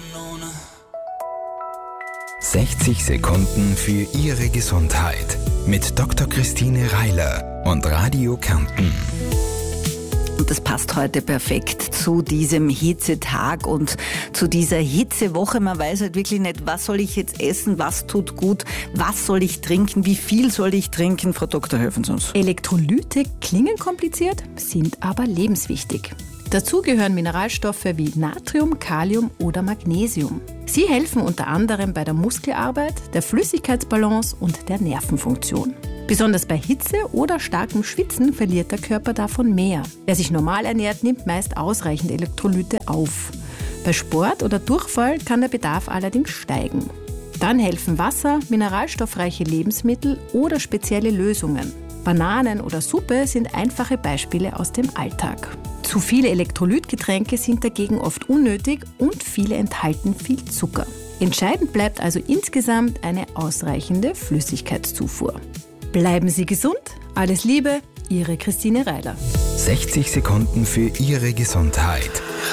60 Sekunden für Ihre Gesundheit mit Dr. Christine Reiler und Radio Kärnten. Und das passt heute perfekt zu diesem Hitzetag und zu dieser Hitzewoche. Man weiß halt wirklich nicht, was soll ich jetzt essen, was tut gut, was soll ich trinken, wie viel soll ich trinken. Frau Doktor, helfen Sie uns. Elektrolyte klingen kompliziert, sind aber lebenswichtig. Dazu gehören Mineralstoffe wie Natrium, Kalium oder Magnesium. Sie helfen unter anderem bei der Muskelarbeit, der Flüssigkeitsbalance und der Nervenfunktion. Besonders bei Hitze oder starkem Schwitzen verliert der Körper davon mehr. Wer sich normal ernährt, nimmt meist ausreichend Elektrolyte auf. Bei Sport oder Durchfall kann der Bedarf allerdings steigen. Dann helfen Wasser, mineralstoffreiche Lebensmittel oder spezielle Lösungen. Bananen oder Suppe sind einfache Beispiele aus dem Alltag. Zu viele Elektrolytgetränke sind dagegen oft unnötig und viele enthalten viel Zucker. Entscheidend bleibt also insgesamt eine ausreichende Flüssigkeitszufuhr. Bleiben Sie gesund, alles Liebe, Ihre Christine Reiler. 60 Sekunden für Ihre Gesundheit.